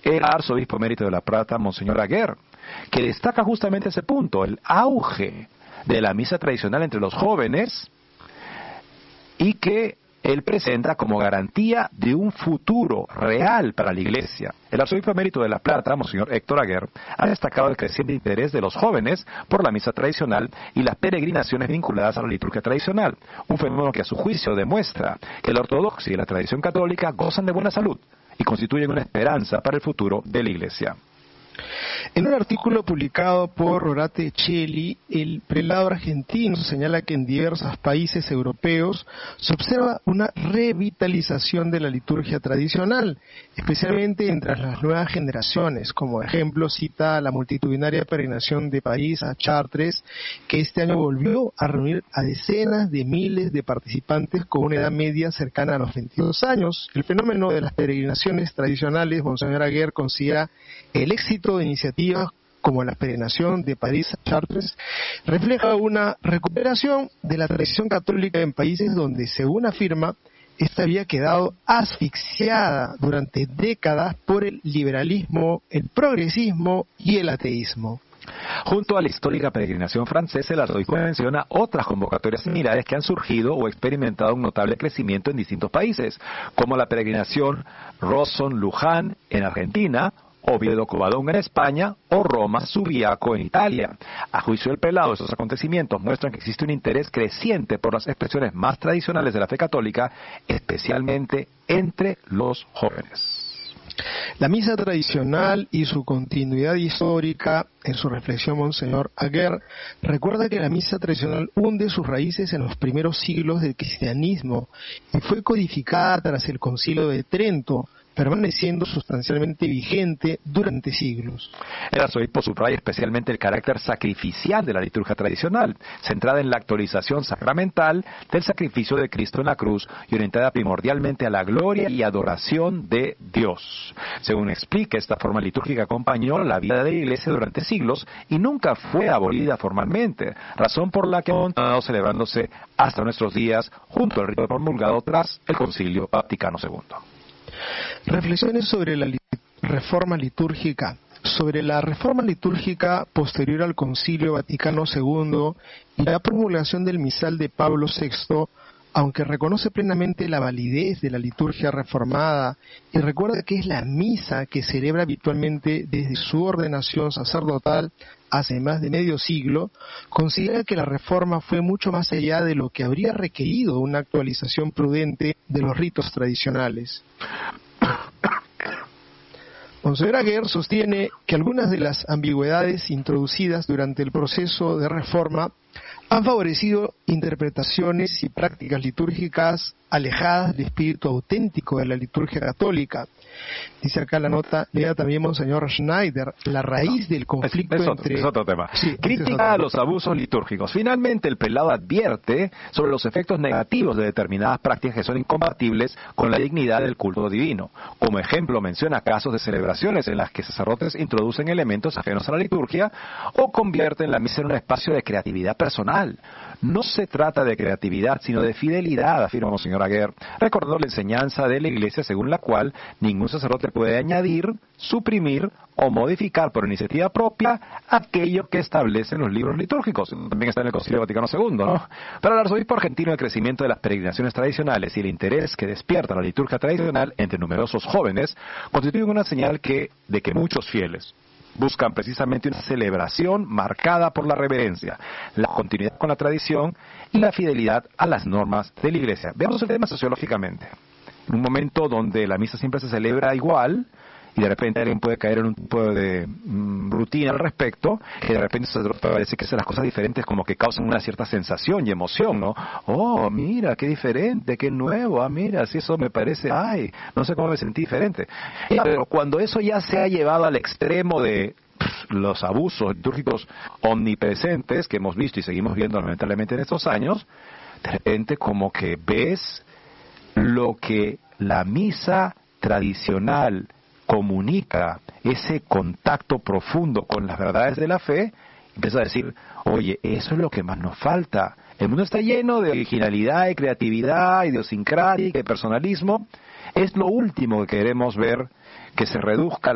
el arzobispo emérito de La Plata, Monseñor Aguer, que destaca justamente ese punto, el auge de la misa tradicional entre los jóvenes, y que él presenta como garantía de un futuro real para la Iglesia. El arzobispo emérito de La Plata, Monseñor Héctor Aguer, ha destacado el creciente interés de los jóvenes por la misa tradicional y las peregrinaciones vinculadas a la liturgia tradicional, un fenómeno que a su juicio demuestra que la ortodoxia y la tradición católica gozan de buena salud y constituyen una esperanza para el futuro de la Iglesia. En un artículo publicado por Orate Celli, el prelado argentino señala que en diversos países europeos se observa una revitalización de la liturgia tradicional, especialmente entre las nuevas generaciones. Como ejemplo cita la multitudinaria peregrinación de París a Chartres, que este año volvió a reunir a decenas de miles de participantes con una edad media cercana a los 22 años. El fenómeno de las peregrinaciones tradicionales, Monseñor Aguer considera el éxito de iniciativas como la peregrinación de París a Chartres refleja una recuperación de la tradición católica en países donde, según afirma, esta había quedado asfixiada durante décadas por el liberalismo, el progresismo y el ateísmo. Junto a la histórica peregrinación francesa, el arzobispo menciona otras convocatorias similares que han surgido o experimentado un notable crecimiento en distintos países, como la peregrinación Rawson-Luján en Argentina, Oviedo-Covadonga en España o Roma-Subiaco en Italia. A juicio del prelado, estos acontecimientos muestran que existe un interés creciente por las expresiones más tradicionales de la fe católica, especialmente entre los jóvenes. La misa tradicional y su continuidad histórica, en su reflexión Monseñor Aguer, recuerda que la misa tradicional hunde sus raíces en los primeros siglos del cristianismo y fue codificada tras el Concilio de Trento, permaneciendo sustancialmente vigente durante siglos. El arzobispo subraya especialmente el carácter sacrificial de la liturgia tradicional, centrada en la actualización sacramental del sacrificio de Cristo en la cruz y orientada primordialmente a la gloria y adoración de Dios. Según explica, esta forma litúrgica acompañó la vida de la Iglesia durante siglos y nunca fue abolida formalmente, razón por la que ha continuado celebrándose hasta nuestros días junto al rito promulgado tras el Concilio Vaticano II. Reflexiones sobre la reforma litúrgica. Sobre la reforma litúrgica posterior al Concilio Vaticano II y la promulgación del misal de Pablo VI, aunque reconoce plenamente la validez de la liturgia reformada y recuerda que es la misa que celebra habitualmente desde su ordenación sacerdotal hace más de medio siglo, considera que la reforma fue mucho más allá de lo que habría requerido una actualización prudente de los ritos tradicionales. Monseñor Aguer sostiene que algunas de las ambigüedades introducidas durante el proceso de reforma han favorecido interpretaciones y prácticas litúrgicas alejadas del espíritu auténtico de la liturgia católica. Dice acá la nota, lea también Monseñor Schneider, la raíz del conflicto es otro tema. Sí, Crítica a los abusos litúrgicos. Finalmente, el prelado advierte sobre los efectos negativos de determinadas prácticas que son incompatibles con la dignidad del culto divino. Como ejemplo, menciona casos de celebraciones en las que sacerdotes introducen elementos ajenos a la liturgia o convierten la misa en un espacio de creatividad personal. No se trata de creatividad, sino de fidelidad, afirma Monseñor Aguer, recordando la enseñanza de la Iglesia según la cual ningún sacerdote puede añadir, suprimir o modificar por iniciativa propia aquello que establecen los libros litúrgicos. También está en el Concilio Vaticano II, ¿no? Para el arzobispo argentino, el crecimiento de las peregrinaciones tradicionales y el interés que despierta la liturgia tradicional entre numerosos jóvenes constituyen una señal de que muchos fieles buscan precisamente una celebración marcada por la reverencia, la continuidad con la tradición y la fidelidad a las normas de la Iglesia. Veamos el tema sociológicamente. En un momento donde la misa siempre se celebra igual, y de repente alguien puede caer en un tipo de rutina al respecto, que de repente parece que hacen las cosas diferentes, como que causan una cierta sensación y emoción, ¿no? Oh, mira, qué diferente, qué nuevo, ah, mira, si eso me parece, ay, no sé cómo me sentí diferente. Pero cuando eso ya se ha llevado al extremo de los abusos litúrgicos omnipresentes que hemos visto y seguimos viendo lamentablemente en estos años, de repente como que ves lo que la misa tradicional comunica, ese contacto profundo con las verdades de la fe, empieza a decir, oye, eso es lo que más nos falta. El mundo está lleno de originalidad, de creatividad, idiosincrasia, de personalismo. Es lo último que queremos ver, que se reduzca